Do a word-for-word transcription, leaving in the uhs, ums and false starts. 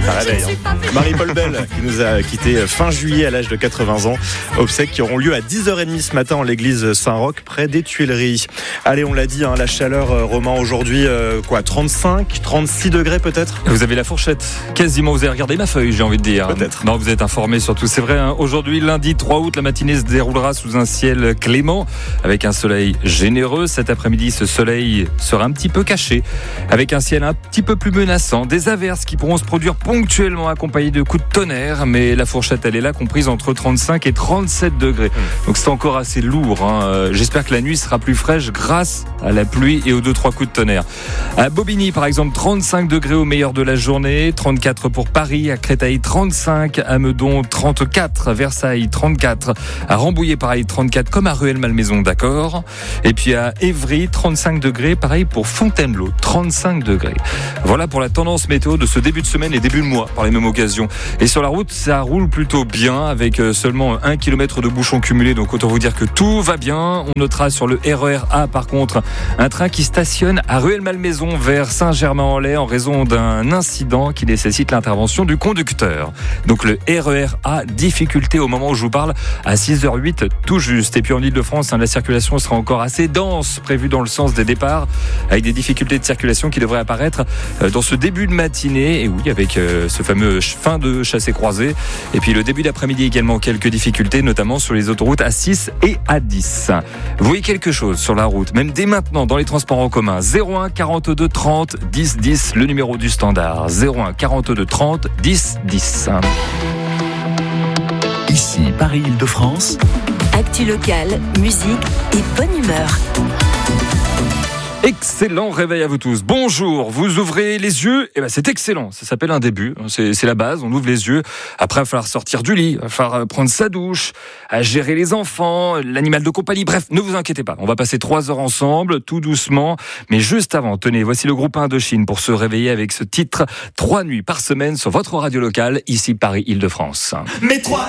Un réveil, hein. Marie-Paul Bell qui nous a quitté fin juillet à l'âge de quatre-vingts ans. Obsèques qui auront lieu à dix heures trente ce matin en l'église Saint-Roch près des Tuileries. Allez, on l'a dit, hein, la chaleur, Romain, aujourd'hui, euh, quoi, trente-cinq, trente-six degrés peut-être. Vous avez la fourchette, quasiment, vous avez regardé ma feuille, j'ai envie de dire. Peut-être. Non, vous êtes informé surtout, c'est vrai. Hein. Aujourd'hui, lundi trois août, la matinée se déroulera sous un ciel clément, avec un soleil généreux. Cet après-midi, ce soleil sera un petit peu caché, avec un ciel un petit peu plus menaçant. Des averses qui pourront se produire ponctuellement accompagnées de coups de tonnerre, mais la fourchette, elle est là, comprise entre trente-cinq et trente-sept degrés. Donc c'est encore assez lourd. Hein. J'espère que la nuit sera plus fraîche grâce à la pluie et aux deux trois coups de tonnerre. À Bobigny, par exemple, trente-cinq degrés au meilleur de la journée, trente-quatre pour Paris, à Créteil trente-cinq, à Meudon trente-quatre, à Versailles trente-quatre, à Rambouillet pareil trente-quatre comme à Rueil-Malmaison, d'accord. Et puis à Évry trente-cinq degrés, pareil pour Fontainebleau trente-cinq degrés. Voilà pour la tendance météo de ce début de semaine et début de mois par les mêmes occasions. Et sur la route, ça roule plutôt bien avec seulement un kilomètre de bouchons cumulés, donc autant vous dire que tout va bien. On notera sur le R E R A par contre un train qui stationne à Rueil-Malmaison vers Saint-Germain-en-Laye en raison d'un incident qui nécessite l'intervention du conducteur. Donc le R E R A, difficulté au moment où je vous parle à six heures huit tout juste. Et puis en Ile-de-France, hein, la circulation sera encore assez dense, prévue dans le sens des départs, avec des difficultés de circulation qui devraient apparaître euh, dans ce début de matinée. Et oui, avec euh, ce fameux fin de chassé-croisé. Et puis le début d'après-midi également, quelques difficultés, notamment sur les autoroutes A six et A dix. Vous voyez quelque chose sur la route, même dès maintenant dans les transports en commun. zéro un quarante-deux trente dix dix, le numéro du standard. zéro un quarante-deux trente dix dix. Ici Paris-Île-de-France. Actu locale, musique et bonne humeur. Excellent réveil à vous tous. Bonjour, vous ouvrez les yeux, et ben c'est excellent, ça s'appelle un début, c'est, c'est la base, on ouvre les yeux. Après il va falloir sortir du lit, il va falloir prendre sa douche, à gérer les enfants, l'animal de compagnie, bref, ne vous inquiétez pas, on va passer trois heures ensemble, tout doucement, mais juste avant, tenez, voici le groupe Indochine pour se réveiller avec ce titre, trois nuits par semaine sur votre radio locale, ici Paris-Île-de-France. Mais trois